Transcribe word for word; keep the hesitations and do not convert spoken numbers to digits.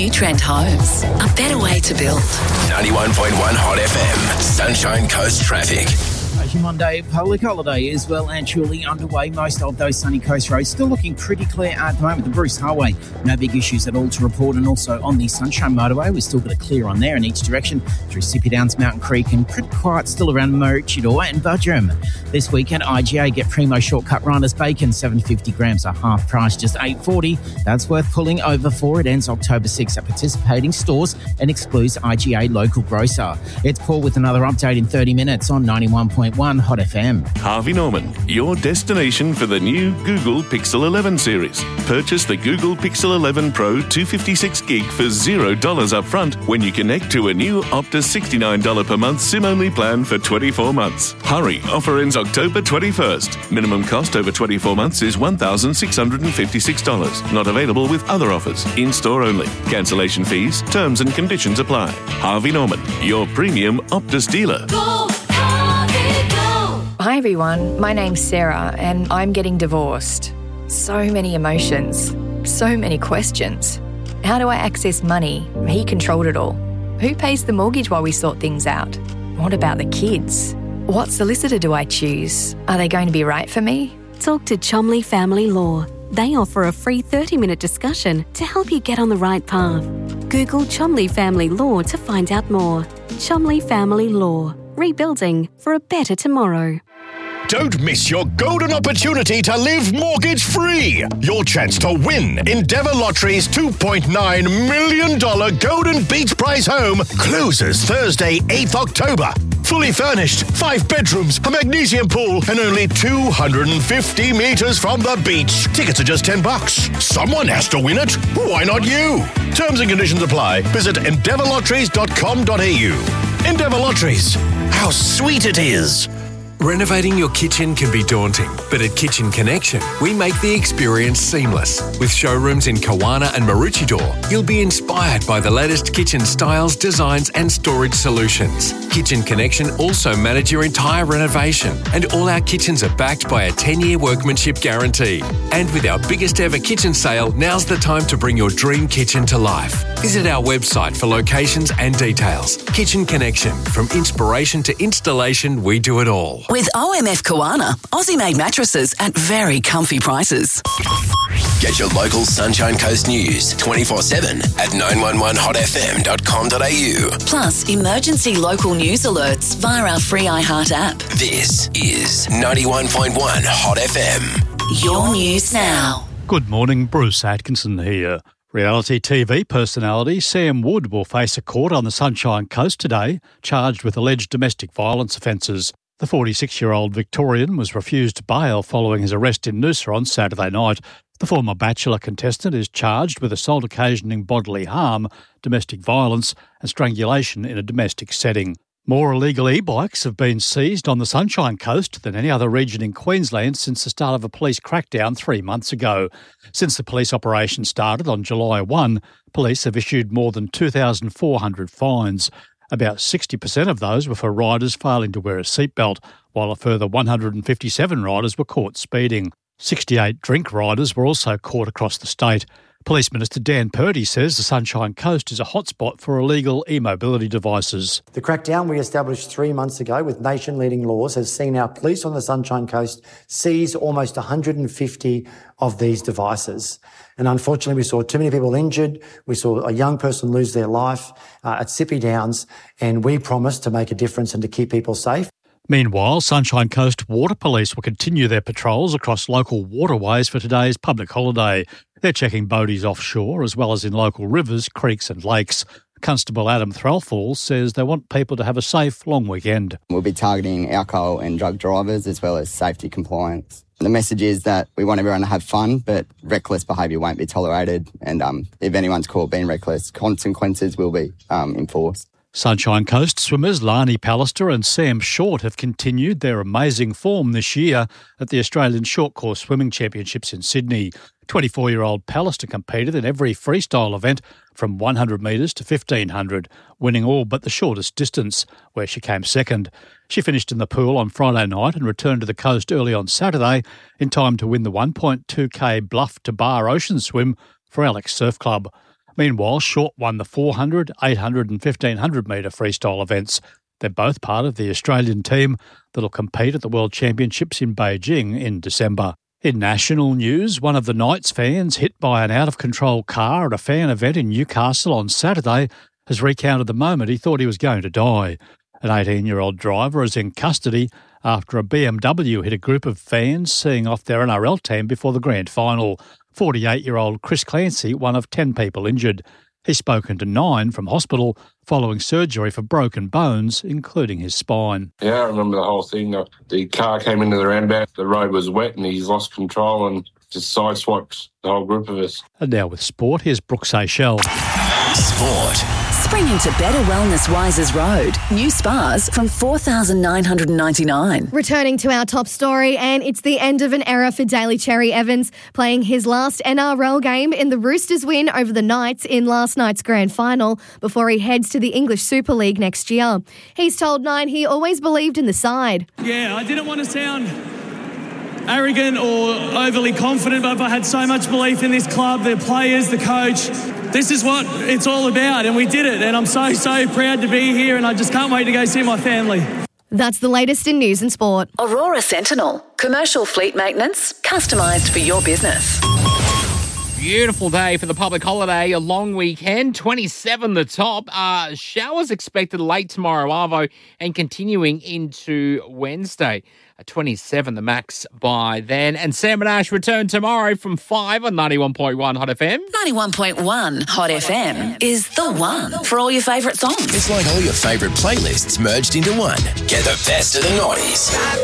New Trent Homes. A better way to build. ninety-one point one Hot F M. Sunshine Coast traffic. Monday public holiday is well and truly underway. Most of those sunny coast roads still looking pretty clear at the moment. The Bruce Highway, no big issues at all to report, and also on the Sunshine Motorway, we've still got a clear on there in each direction through Sippy Downs, Mountain Creek, and pretty quiet still around Maroochydore and Budrum. This weekend, I G A get Primo Shortcut Runners bacon, seven hundred fifty grams, a half price, just eight dollars forty. That's worth pulling over for. It ends October sixth at participating stores and excludes I G A local grocer. It's Paul with another update in thirty minutes on ninety-one point one Hot F M. Harvey Norman, your destination for the new Google Pixel eleven series. Purchase the Google Pixel eleven Pro two fifty-six gig for zero dollars up front when you connect to a new Optus sixty-nine dollars per month SIM-only plan for twenty-four months. Hurry, offer ends October twenty-first. Minimum cost over twenty-four months is one thousand six hundred fifty-six dollars. Not available with other offers. In-store only. Cancellation fees, terms and conditions apply. Harvey Norman, your premium Optus dealer. Go, Harvey, go. Hi everyone, my name's Sarah and I'm getting divorced. So many emotions, so many questions. How do I access money? He controlled it all. Who pays the mortgage while we sort things out? What about the kids? What solicitor do I choose? Are they going to be right for me? Talk to Chomley Family Law. They offer a free thirty-minute discussion to help you get on the right path. Google Chomley Family Law to find out more. Chomley Family Law. Rebuilding for a better tomorrow. Don't miss your golden opportunity to live mortgage-free. Your chance to win Endeavour Lottery's two point nine million dollars Golden Beach Prize home closes Thursday, eighth October. Fully furnished, five bedrooms, a magnesium pool, and only two hundred fifty metres from the beach. Tickets are just ten bucks. Someone has to win it. Why not you? Terms and conditions apply. Visit endeavour lotteries dot com dot a u. Endeavour Lotteries. How sweet it is. Renovating your kitchen can be daunting, but at Kitchen Connection, we make the experience seamless. With showrooms in Kawana and Maroochydore, you'll be inspired by the latest kitchen styles, designs and storage solutions. Kitchen Connection also manage your entire renovation, and all our kitchens are backed by a ten-year workmanship guarantee. And with our biggest ever kitchen sale, now's the time to bring your dream kitchen to life. Visit our website for locations and details. Kitchen Connection. From inspiration to installation, we do it all. With O M F Kawana, Aussie-made mattresses at very comfy prices. Get your local Sunshine Coast news twenty-four seven at nine one one hot f m dot com dot a u. Plus, emergency local news alerts via our free iHeart app. This is ninety-one point one Hot F M. Your news now. Good morning, Bruce Atkinson here. Reality T V personality Sam Wood will face a court on the Sunshine Coast today, charged with alleged domestic violence offences. The forty-six-year-old Victorian was refused bail following his arrest in Noosa on Saturday night. The former Bachelor contestant is charged with assault occasioning bodily harm, domestic violence and strangulation in a domestic setting. More illegal e-bikes have been seized on the Sunshine Coast than any other region in Queensland since the start of a police crackdown three months ago. Since the police operation started on July first, police have issued more than two thousand four hundred fines. About sixty percent of those were for riders failing to wear a seatbelt, while a further one hundred fifty-seven riders were caught speeding. sixty-eight drink riders were also caught across the state. Police Minister Dan Purdy says the Sunshine Coast is a hotspot for illegal e-mobility devices. The crackdown we established three months ago with nation-leading laws has seen our police on the Sunshine Coast seize almost one hundred fifty of these devices. And unfortunately, we saw too many people injured. We saw a young person lose their life uh, at Sippy Downs, and we promised to make a difference and to keep people safe. Meanwhile, Sunshine Coast Water Police will continue their patrols across local waterways for today's public holiday. They're checking boaties offshore as well as in local rivers, creeks and lakes. Constable Adam Threlfall says they want people to have a safe, long weekend. We'll be targeting alcohol and drug drivers as well as safety compliance. The message is that we want everyone to have fun, but reckless behaviour won't be tolerated. And um, if anyone's caught being reckless, consequences will be um, enforced. Sunshine Coast swimmers Lani Pallister and Sam Short have continued their amazing form this year at the Australian Short Course Swimming Championships in Sydney. twenty-four-year-old Pallister competed in every freestyle event from one hundred metres to fifteen hundred, winning all but the shortest distance, where she came second. She finished in the pool on Friday night and returned to the coast early on Saturday in time to win the one point two k Bluff to Bar Ocean Swim for Alex Surf Club. Meanwhile, Short won the four hundred, eight hundred and fifteen hundred metre freestyle events. They're both part of the Australian team that'll compete at the World Championships in Beijing in December. In national news, one of the Knights fans hit by an out-of-control car at a fan event in Newcastle on Saturday has recounted the moment he thought he was going to die. An eighteen-year-old driver is in custody after a B M W hit a group of fans seeing off their N R L team before the grand final. forty-eight-year-old Chris Clancy, one of ten people injured. He's spoken to Nine from hospital following surgery for broken bones, including his spine. Yeah, I remember the whole thing. The car came into the roundabout, the road was wet and he's lost control and just sideswiped the whole group of us. And now with sport, here's Brooke Seychelles. Sport. Spring into Better Wellness Wises Road. New spas from four thousand nine hundred ninety-nine dollars. Returning to our top story, and it's the end of an era for Daly Cherry Evans, playing his last N R L game in the Roosters' win over the Knights in last night's grand final before he heads to the English Super League next year. He's told Nine he always believed in the side. Yeah, I didn't want to sound arrogant or overly confident, but I had so much belief in this club, the players, the coach. This is what it's all about, and we did it, and I'm so, so proud to be here, and I just can't wait to go see my family. That's the latest in news and sport. Aurora Sentinel. Commercial fleet maintenance, customised for your business. Beautiful day for the public holiday, a long weekend, twenty-seven the top. Uh, showers expected late tomorrow, Arvo, and continuing into Wednesday. twenty-seven the max by then. And Sam and Ash return tomorrow from five on ninety-one point one Hot F M. ninety-one point one Hot F M is the one for all your favourite songs. It's like all your favourite playlists merged into one. Get the best of the noughties.